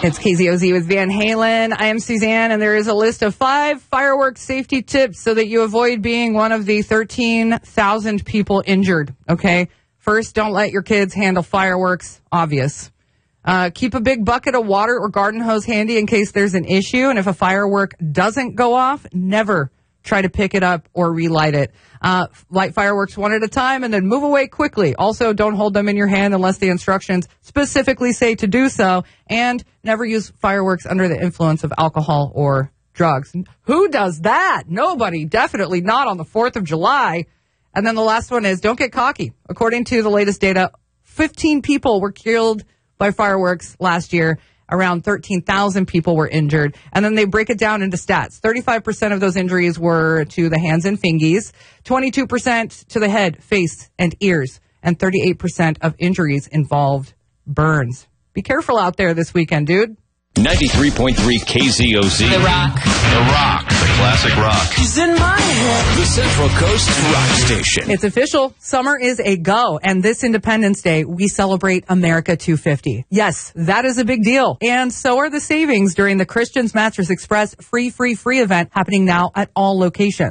It's KZOZ with Van Halen. I am Suzanne, and there is a list of 5 fireworks safety tips so that you avoid being one of the 13,000 people injured, okay? First, don't let your kids handle fireworks. Obvious. Keep a big bucket of water or garden hose handy in case there's an issue. And if a firework doesn't go off, never try to pick it up or relight it. Light fireworks one at a time and then move away quickly. Also, don't hold them in your hand unless the instructions specifically say to do so. And never use fireworks under the influence of alcohol or drugs. Who does that? Nobody. Definitely not on the 4th of July. And then the last one is don't get cocky. According to the latest data, 15 people were killed by fireworks last year. Around 13,000 people were injured. And then they break it down into stats. 35% of those injuries were to the hands and fingies, 22% to the head, face, and ears, and 38% of injuries involved burns. Be careful out there this weekend, dude. 93.3 KZOZ. The Rock. The Rock. The classic rock. He's in my head. The Central Coast Rock Station. It's official. Summer is a go. And this Independence Day, we celebrate America 250. Yes, that is a big deal. And so are the savings during the Christian's Mattress Express free event happening now at all locations.